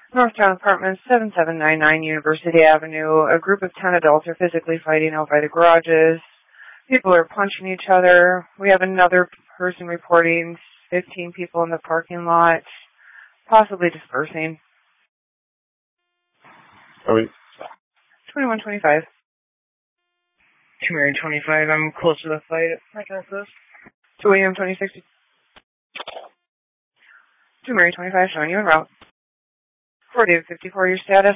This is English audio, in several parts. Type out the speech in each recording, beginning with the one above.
Northtown Apartments, 7799 University Avenue. A group of 10 adults are physically fighting out by the garages. People are punching each other. We have another person reporting 15 people in the parking lot, possibly dispersing. Are we? 2125. 2 Mary 25. I'm close to the fight. I can assist. 2 William 26. 2 Mary 25, showing you en route. 4 David 54, your status?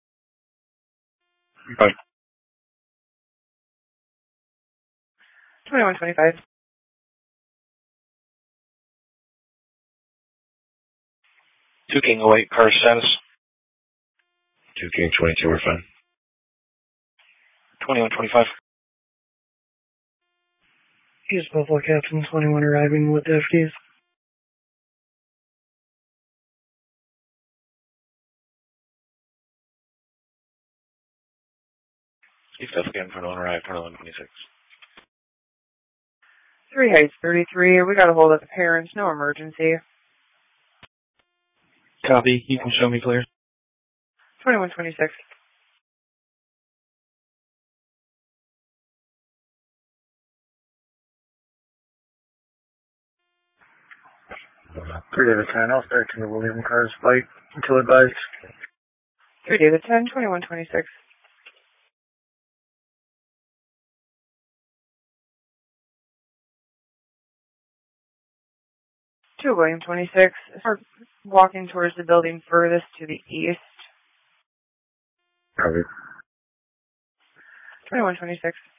Fine. 2125. 2 King 08, car status. 2 King 22, we're fine. 2125. East Buffalo Captain 21 arriving with deputies. East Buffalo Captain 21 arrived, 2126. 3 Heights 33, we got a hold of the parents, no emergency. Copy, you can show me clear. 2126. David 10, I'll start to the William Cars fight until advised. 3 David 10, 2126. 2 William 26. Start walking towards the building furthest to the east. Copy. 2126.